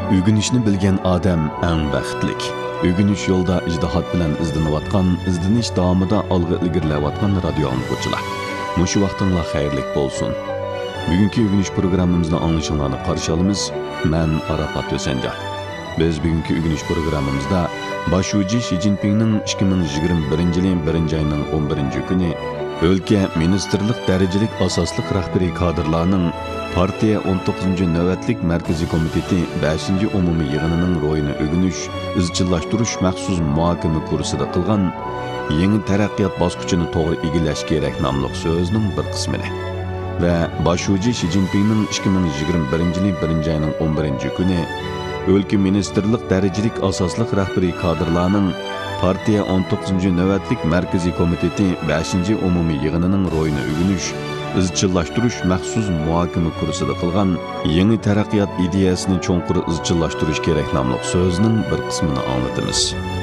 Ögünüşni bilgen adam eng baxtlik. Ögünüş yolda ijdihat bilan izlanayotgan, izlanish davomida olg'a ilgarilayotgan radio anglag'uchilar. Mushu vaqtinglar xayrlik bo'lsin. Bugungi ögünüş programmamizni anglashinglarni qarshi olamiz. Men Arafat O'senja. Biz bugungi ögünüş programmamizda Başuji Xi Jinpingning 2021-yil 1-oyning 11-kuni o'lka ministerlik darajalik asosli rahbariy kadrlarning partiya 19-navbatlik markaziy komiteti 5-umumiy yig'inining ro'yini o'g'inish, izchillashtirish maxsus muhokama kursida qilgan yangi taraqqiyot bosqichini to'g'ri egallash kerak nomli so'zning bir qismini va Başuji Xi Jinpingning 2021-yil 1-oyning 11-kuni o'lka ministerlik darajalik asosli rahbariy kadrlarning partiya 19-navbatlik markaziy komiteti 5-umumiy yig'inining ro'yini o'g'inish, izchillashtirish maxsus muhokama kursida qilgan yangi taraqqiyot ideyasini cho'nqur izchillashtirish kerak nomli so'zning bir qismini anglatamiz.